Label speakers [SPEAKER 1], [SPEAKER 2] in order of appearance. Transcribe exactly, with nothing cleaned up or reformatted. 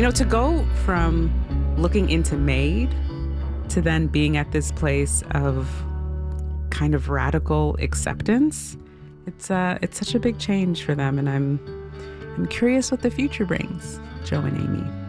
[SPEAKER 1] You know, to go from looking into Made to then being at this place of kind of radical acceptance, it's uh it's such a big change for them, and I'm I'm curious what the future brings, Joe and Amy.